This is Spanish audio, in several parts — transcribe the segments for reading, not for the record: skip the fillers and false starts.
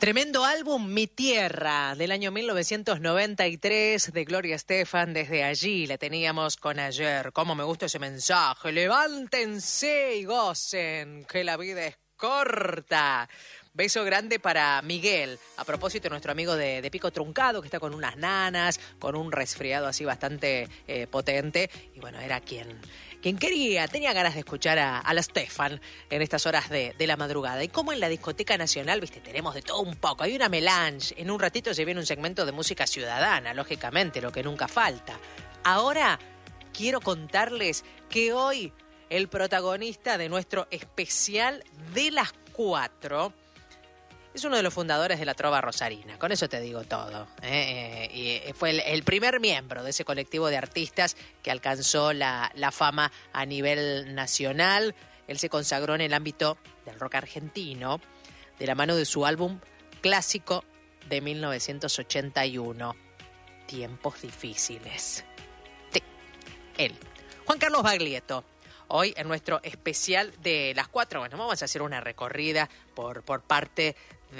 Tremendo álbum, Mi Tierra, del año 1993, de Gloria Estefan. Desde allí la teníamos con Ayer. Cómo me gusta ese mensaje. Levántense y gocen, que la vida es corta. Beso grande para Miguel. A propósito, nuestro amigo de Pico Truncado, que está con unas nanas, con un resfriado así bastante potente. Y bueno, era quien tenía ganas de escuchar a la Stefan en estas horas de la madrugada. Y como en la Discoteca Nacional, viste, tenemos de todo un poco. Hay una melange. En un ratito se viene un segmento de música ciudadana, lógicamente, lo que nunca falta. Ahora quiero contarles que hoy el protagonista de nuestro especial de las 4 es uno de los fundadores de la Trova Rosarina. Con eso te digo todo. Y fue el primer miembro de ese colectivo de artistas que alcanzó la fama a nivel nacional. Él se consagró en el ámbito del rock argentino de la mano de su álbum clásico de 1981, Tiempos Difíciles. Sí, él. Juan Carlos Baglietto. Hoy en nuestro especial de las 4, bueno, vamos a hacer una recorrida por parte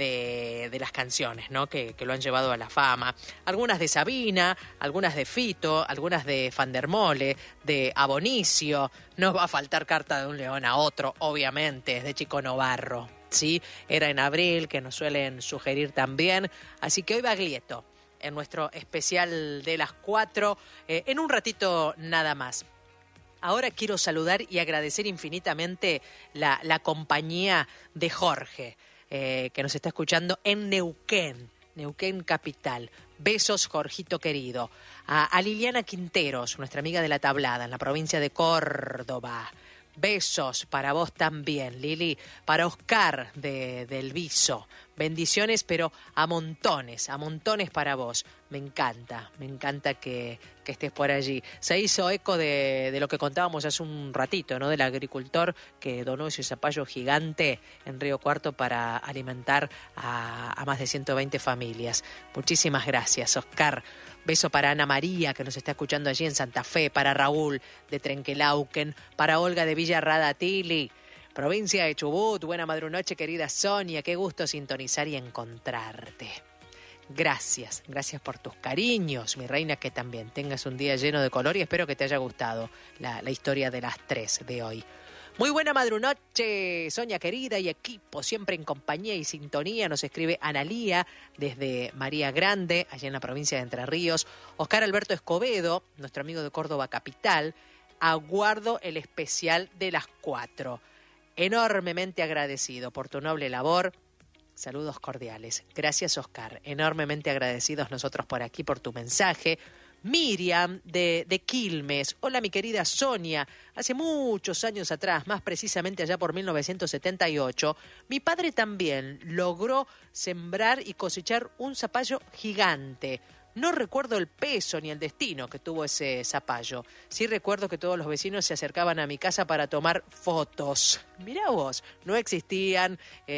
de las canciones, ¿no? Que lo han llevado a la fama. Algunas de Sabina, algunas de Fito, algunas de Fandermole, de Abonicio. No va a faltar Carta de un León a Otro, obviamente, es de Chico Novarro, ¿sí? Era en abril, que nos suelen sugerir también. Así que hoy Baglietto, en nuestro especial de las 4, en un ratito nada más. Ahora quiero saludar y agradecer infinitamente la compañía de Jorge, que nos está escuchando en Neuquén capital. Besos, Jorgito querido. A Liliana Quinteros, nuestra amiga de La Tablada, en la provincia de Córdoba. Besos para vos también, Lili. Para Oscar del Viso. Bendiciones, pero a montones para vos. Me encanta que estés por allí. Se hizo eco de lo que contábamos hace un ratito, ¿no? Del agricultor que donó ese zapallo gigante en Río Cuarto para alimentar a más de 120 familias. Muchísimas gracias, Oscar. Beso para Ana María, que nos está escuchando allí en Santa Fe, para Raúl de Trenquelauquen, para Olga de Villa Radatili, provincia de Chubut. Buena madrunoche, querida Sonia, qué gusto sintonizar y encontrarte. Gracias por tus cariños, mi reina, que también tengas un día lleno de color y espero que te haya gustado la historia de las 3 de hoy. Muy buena madrunoche, Sonia querida y equipo, siempre en compañía y sintonía. Nos escribe Analía desde María Grande, allá en la provincia de Entre Ríos. Oscar Alberto Escobedo, nuestro amigo de Córdoba capital. Aguardo el especial de las 4. Enormemente agradecido por tu noble labor. Saludos cordiales. Gracias, Oscar. Enormemente agradecidos nosotros por aquí por tu mensaje. Miriam de Quilmes. Hola, mi querida Sonia. Hace muchos años atrás, más precisamente allá por 1978, mi padre también logró sembrar y cosechar un zapallo gigante. No recuerdo el peso ni el destino que tuvo ese zapallo. Sí recuerdo que todos los vecinos se acercaban a mi casa para tomar fotos. Mirá vos, no existían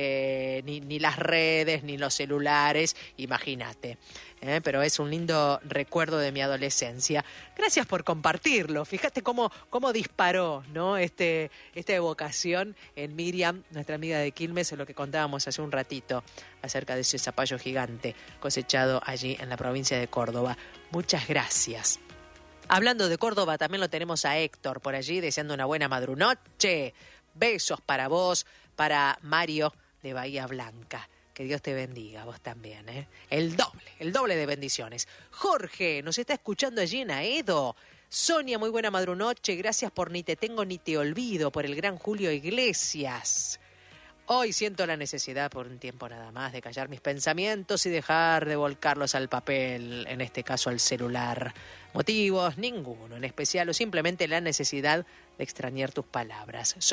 ni las redes, ni los celulares, imagínate. Pero es un lindo recuerdo de mi adolescencia. Gracias por compartirlo. Fíjate cómo disparó, ¿no? Esta evocación en Miriam, nuestra amiga de Quilmes, en lo que contábamos hace un ratito acerca de ese zapallo gigante cosechado allí en la provincia de Córdoba. Muchas gracias. Hablando de Córdoba, también lo tenemos a Héctor por allí, deseando una buena madrunoche. Besos para vos, para Mario de Bahía Blanca. Que Dios te bendiga, vos también, ¿eh? El doble de bendiciones. Jorge, nos está escuchando allí en Aedo. Sonia, muy buena madrunoche. Gracias por Ni te tengo ni te olvido, por el gran Julio Iglesias. Hoy siento la necesidad, por un tiempo nada más, de callar mis pensamientos y dejar de volcarlos al papel, en este caso al celular. Motivos, ninguno en especial, o simplemente la necesidad de extrañar tus palabras.